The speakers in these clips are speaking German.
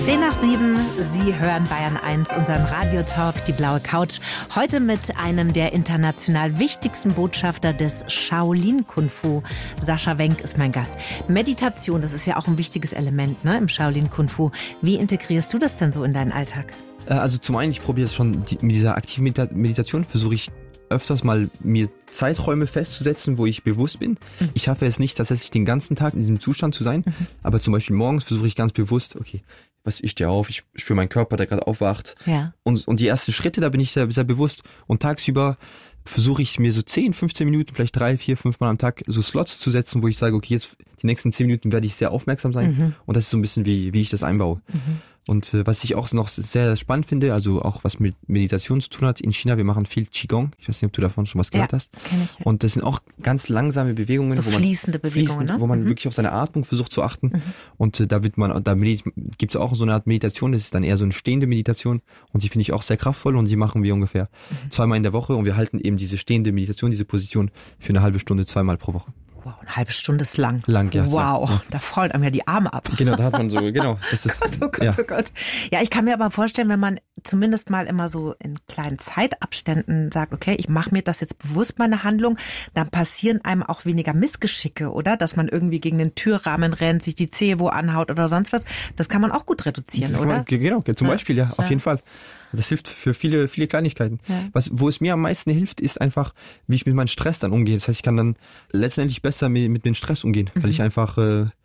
10:07, Sie hören Bayern 1, unseren Radiotalk, die blaue Couch. Heute mit einem der international wichtigsten Botschafter des Shaolin Kung Fu. Sascha Wenck ist mein Gast. Meditation, das ist ja auch ein wichtiges Element, ne, im Shaolin Kung Fu. Wie integrierst du das denn so in deinen Alltag? Also zum einen, ich probiere es schon mit dieser aktiven Meditation, versuche ich öfters mal mir Zeiträume festzusetzen, wo ich bewusst bin. Ich schaffe es nicht, tatsächlich den ganzen Tag in diesem Zustand zu sein, aber zum Beispiel morgens versuche ich ganz bewusst, okay, ich stehe auf, ich spüre meinen Körper, der gerade aufwacht. Ja. Und die ersten Schritte, da bin ich sehr, sehr bewusst. Und tagsüber versuche ich mir so 10, 15 Minuten, vielleicht 3, 4, 5 Mal am Tag so Slots zu setzen, wo ich sage, okay, jetzt die nächsten 10 Minuten werde ich sehr aufmerksam sein. Und das ist so ein bisschen, wie ich das einbaue. Und was ich auch noch sehr spannend finde, also auch was mit Meditation zu tun hat, in China, wir machen viel Qigong. Ich weiß nicht, ob du davon schon was gehört hast. Kenn ich. Und das sind auch ganz langsame Bewegungen. So fließende Bewegungen, ne? Wo man wirklich auf seine Atmung versucht zu achten. Und da gibt es auch so eine Art Meditation, das ist dann eher so eine stehende Meditation. Und die finde ich auch sehr kraftvoll und die machen wir ungefähr 2-mal in der Woche. Und wir halten eben diese stehende Meditation, diese Position für eine halbe Stunde 2-mal pro Woche. Wow, eine halbe Stunde ist lang. Ja. Wow, ja. Da fallen einem ja die Arme ab. Genau, da hat man so, genau. Das ist, oh Gott. Ja, ich kann mir aber vorstellen, wenn man zumindest mal immer so in kleinen Zeitabständen sagt, okay, ich mache mir das jetzt bewusst, meine Handlung, dann passieren einem auch weniger Missgeschicke, oder? Dass man irgendwie gegen den Türrahmen rennt, sich die Zehe wo anhaut oder sonst was. Das kann man auch gut reduzieren, oder? Genau, zum Beispiel, ja, auf jeden Fall. Das hilft für viele, viele Kleinigkeiten. Ja. Wo es mir am meisten hilft, ist einfach, wie ich mit meinem Stress dann umgehe. Das heißt, ich kann dann letztendlich besser mit dem Stress umgehen, weil ich einfach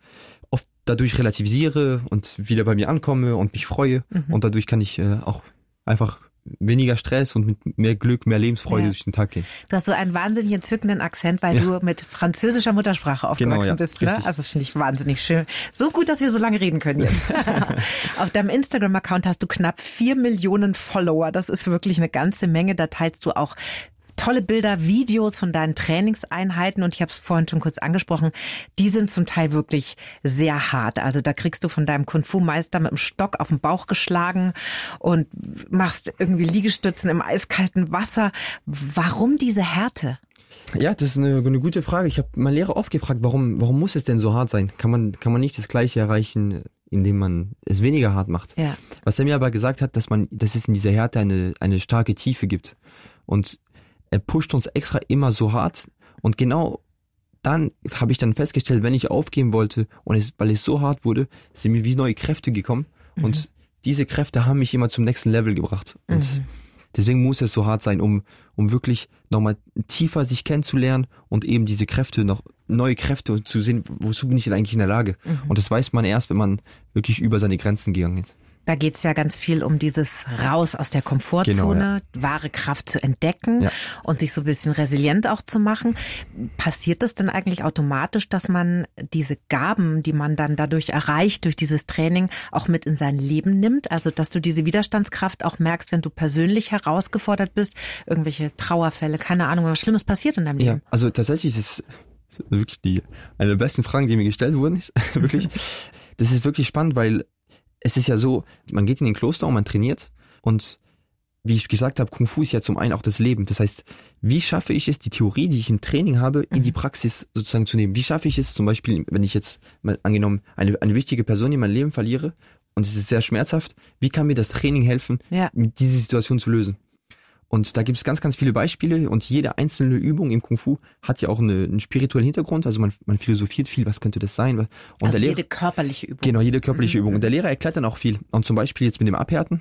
oft dadurch relativisiere und wieder bei mir ankomme und mich freue. Und dadurch kann ich auch einfach weniger Stress und mit mehr Glück, mehr Lebensfreude durch den Tag gehen. Du hast so einen wahnsinnig entzückenden Akzent, weil du mit französischer Muttersprache aufgewachsen bist. Ne? Also das finde ich wahnsinnig schön. So gut, dass wir so lange reden können jetzt. Auf deinem Instagram-Account hast du knapp 4 Millionen Follower. Das ist wirklich eine ganze Menge. Da teilst du auch tolle Bilder, Videos von deinen Trainingseinheiten und ich habe es vorhin schon kurz angesprochen, die sind zum Teil wirklich sehr hart. Also da kriegst du von deinem Kung-Fu-Meister mit dem Stock auf den Bauch geschlagen und machst irgendwie Liegestützen im eiskalten Wasser. Warum diese Härte? Ja, das ist eine gute Frage. Ich habe meinen Lehrer oft gefragt, warum muss es denn so hart sein? Kann man nicht das Gleiche erreichen, indem man es weniger hart macht? Ja. Was er mir aber gesagt hat, dass es in dieser Härte eine starke Tiefe gibt. Und er pusht uns extra immer so hart und genau dann habe ich dann festgestellt, wenn ich aufgeben wollte und weil es so hart wurde, sind mir wie neue Kräfte gekommen und diese Kräfte haben mich immer zum nächsten Level gebracht und deswegen muss es so hart sein, um wirklich nochmal tiefer sich kennenzulernen und eben diese Kräfte, noch neue Kräfte zu sehen, wozu bin ich denn eigentlich in der Lage? Und das weiß man erst, wenn man wirklich über seine Grenzen gegangen ist. Da geht's ja ganz viel um dieses Raus aus der Komfortzone, wahre Kraft zu entdecken und sich so ein bisschen resilient auch zu machen. Passiert das denn eigentlich automatisch, dass man diese Gaben, die man dann dadurch erreicht, durch dieses Training, auch mit in sein Leben nimmt? Also, dass du diese Widerstandskraft auch merkst, wenn du persönlich herausgefordert bist, irgendwelche Trauerfälle, keine Ahnung, was Schlimmes passiert in deinem Leben? Ja, also tatsächlich ist es wirklich eine der besten Fragen, die mir gestellt wurden, ist wirklich. Das ist wirklich spannend, weil es ist ja so, man geht in den Kloster und man trainiert und wie ich gesagt habe, Kung Fu ist ja zum einen auch das Leben. Das heißt, wie schaffe ich es, die Theorie, die ich im Training habe, in die Praxis sozusagen zu nehmen? Wie schaffe ich es zum Beispiel, wenn ich jetzt mal angenommen eine wichtige Person in meinem Leben verliere und es ist sehr schmerzhaft, wie kann mir das Training helfen, mit dieser Situation zu lösen? Und da gibt es ganz, ganz viele Beispiele und jede einzelne Übung im Kung Fu hat ja auch einen spirituellen Hintergrund. Also man philosophiert viel, was könnte das sein? Und also jede körperliche Übung. Genau, jede körperliche Übung. Und der Lehrer erklärt dann auch viel. Und zum Beispiel jetzt mit dem Abhärten.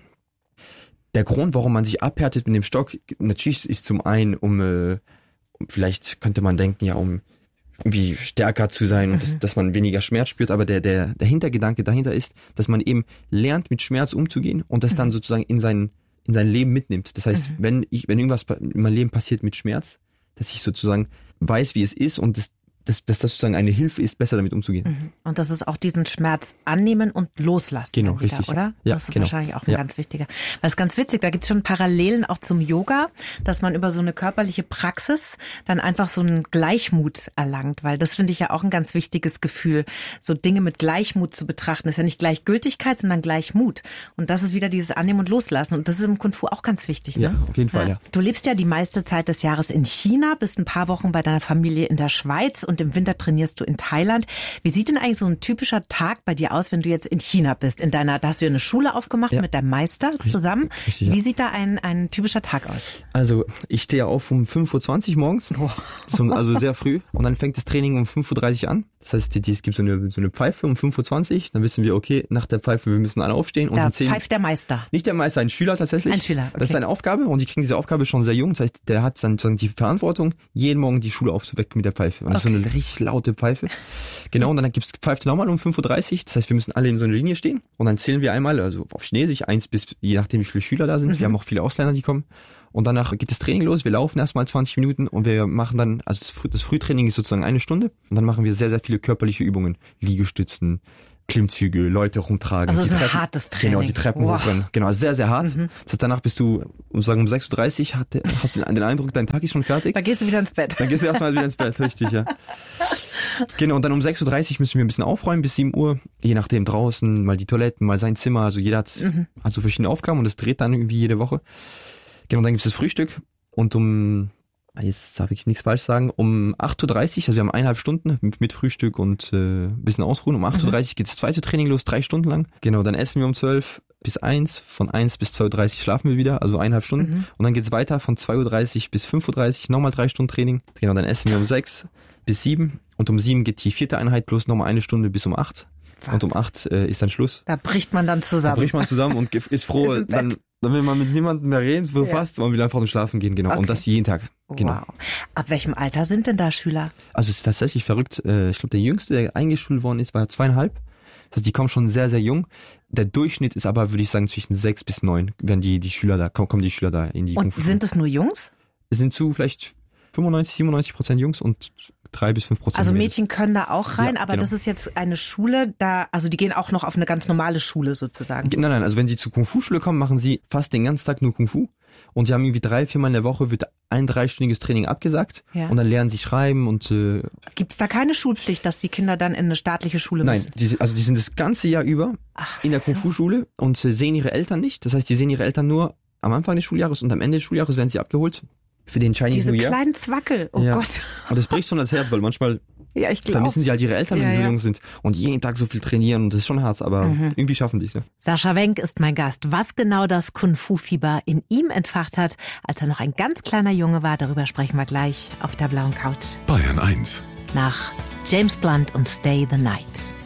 Der Grund, warum man sich abhärtet mit dem Stock, natürlich ist zum einen, um vielleicht könnte man denken, um irgendwie stärker zu sein und dass man weniger Schmerz spürt. Aber der Hintergedanke dahinter ist, dass man eben lernt, mit Schmerz umzugehen und das dann sozusagen in sein Leben mitnimmt. Das heißt, wenn irgendwas in meinem Leben passiert mit Schmerz, dass ich sozusagen weiß, wie es ist und dass das sozusagen eine Hilfe ist, besser damit umzugehen. Und das ist auch diesen Schmerz annehmen und loslassen. Genau, wieder, richtig. Oder? Ja, das ist wahrscheinlich auch ein ganz wichtiger. Das ist ganz witzig, da gibt es schon Parallelen auch zum Yoga, dass man über so eine körperliche Praxis dann einfach so einen Gleichmut erlangt, weil das finde ich ja auch ein ganz wichtiges Gefühl, so Dinge mit Gleichmut zu betrachten. Das ist ja nicht Gleichgültigkeit, sondern Gleichmut. Und das ist wieder dieses Annehmen und Loslassen. Und das ist im Kung Fu auch ganz wichtig. Ne? Ja, auf jeden Fall, ja. Du lebst ja die meiste Zeit des Jahres in China, bist ein paar Wochen bei deiner Familie in der Schweiz und und im Winter trainierst du in Thailand. Wie sieht denn eigentlich so ein typischer Tag bei dir aus, wenn du jetzt in China bist? Da hast du ja eine Schule aufgemacht mit deinem Meister zusammen. Richtig, Wie sieht da ein typischer Tag aus? Also ich stehe auf um 5.20 Uhr morgens, also sehr früh. Und dann fängt das Training um 5.30 Uhr an. Das heißt, es gibt so eine Pfeife um 5.20 Uhr. Dann wissen wir, okay, nach der Pfeife, wir müssen alle aufstehen. Und da pfeift der Meister. Nicht der Meister, ein Schüler tatsächlich. Ein Schüler, okay. Das ist seine Aufgabe und die kriegen diese Aufgabe schon sehr jung. Das heißt, der hat dann die Verantwortung, jeden Morgen die Schule aufzuwecken mit der Pfeife. Und das ist so eine richtig laute Pfeife. Genau, und dann pfeift nochmal um 5.30 Uhr. Das heißt, wir müssen alle in so einer Linie stehen. Und dann zählen wir einmal, also auf Chinesisch, 1 bis, je nachdem wie viele Schüler da sind. Wir haben auch viele Ausländer, die kommen. Und danach geht das Training los. Wir laufen erstmal 20 Minuten und wir machen dann, also das Frühtraining ist sozusagen 1 Stunde. Und dann machen wir sehr, sehr viele körperliche Übungen. Liegestützen, Klimmzüge, Leute rumtragen. Also das ist ein hartes Training. Genau, die Treppen hochrennen. Genau, sehr, sehr hart. Das heißt, danach bist du, um 6.30 Uhr, hast du den Eindruck, dein Tag ist schon fertig. Dann gehst du wieder ins Bett. Dann gehst du erstmal wieder ins Bett, richtig, ja. Genau, und dann um 6.30 Uhr müssen wir ein bisschen aufräumen bis 7 Uhr. Je nachdem draußen, mal die Toiletten, mal sein Zimmer. Also jeder hat so verschiedene Aufgaben und das dreht dann irgendwie jede Woche. Genau, dann gibt's das Frühstück und jetzt darf ich nichts falsch sagen, um 8.30 Uhr, also wir haben 1,5 Stunden mit Frühstück und ein bisschen ausruhen. Um 8.30 Uhr geht das zweite Training los, 3 Stunden lang. Genau, dann essen wir um 12 bis 1, von 1 bis 2.30 Uhr schlafen wir wieder, also 1,5 Stunden. Und dann geht's weiter von 2.30 Uhr bis 5.30 Uhr, nochmal 3 Stunden Training. Genau, dann essen wir um 6 bis 7 und um 7 geht die 4. Einheit plus nochmal 1 Stunde bis um 8. Und um 8 ist dann Schluss. Da bricht man dann zusammen. Da bricht man zusammen und ist froh, dann will man mit niemandem mehr reden, so fast, man will einfach nur schlafen gehen, genau. Okay. Und das jeden Tag. Genau. Wow. Ab welchem Alter sind denn da Schüler? Also es ist tatsächlich verrückt. Ich glaube, der Jüngste, der eingeschult worden ist, war 2,5. Das heißt, die kommen schon sehr, sehr jung. Der Durchschnitt ist aber, würde ich sagen, zwischen 6 bis 9, wenn die Schüler da, kommen die Schüler da in die Und sind es nur Jungs? Es sind vielleicht 95-97% Jungs und 3 bis 5%. Also Mädchen können da auch rein, aber das ist jetzt eine Schule, also die gehen auch noch auf eine ganz normale Schule sozusagen. Nein, also wenn sie zur Kung-Fu-Schule kommen, machen sie fast den ganzen Tag nur Kung-Fu. Und sie haben irgendwie 3-4 Mal in der Woche wird ein 3-stündiges Training abgesagt. Ja. Und dann lernen sie schreiben und Gibt's da keine Schulpflicht, dass die Kinder dann in eine staatliche Schule müssen? Nein, die sind das ganze Jahr über in der Kung-Fu-Schule und sehen ihre Eltern nicht. Das heißt, die sehen ihre Eltern nur am Anfang des Schuljahres und am Ende des Schuljahres werden sie abgeholt. Für den Chinese New Year. Diese kleinen Zwackel, oh Gott. Und das bricht schon das Herz, weil manchmal vermissen sie halt ihre Eltern, wenn sie so jung sind. Und jeden Tag so viel trainieren und das ist schon hart, aber irgendwie schaffen die es. Ja. Sascha Wenk ist mein Gast. Was genau das Kung-Fu-Fieber in ihm entfacht hat, als er noch ein ganz kleiner Junge war, darüber sprechen wir gleich auf der blauen Couch. Bayern 1. Nach James Blunt und Stay the Night.